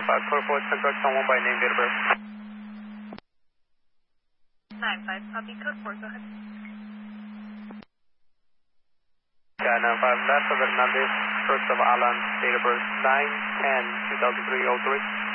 544, contact someone by name, date of birth. 95, copy, code 4, go ahead. Yeah, 95, last of Hernandez, first of Alan, date of birth 9-10-2003, 03.